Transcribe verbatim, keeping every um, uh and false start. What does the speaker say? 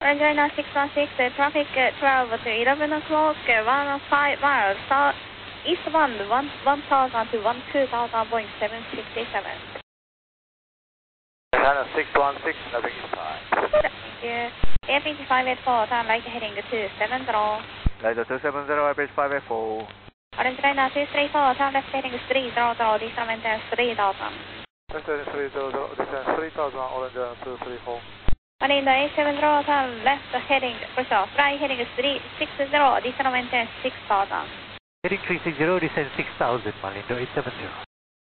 Orange Liner six one six, uh, traffic uh, twelve to eleven o'clock, uh, one oh five miles, south, eastbound one thousand to one two thousand, Boeing seven fifty-seven. Liner six one six, nothing is fine. Thank you. Airpage five eight four, turn right heading two seven zero. Right two seven zero, Airpage five eight four. Orange Liner two three four, turn left heading three zero zero, descent maintain three thousand. Descent three zero zero, descent three thousand, Orange Liner two three four. Marine eight seven zero, turn left heading, first off, right heading three six zero, descent maintain six thousand. Heading three six zero, descent six thousand, Marine eight seven zero.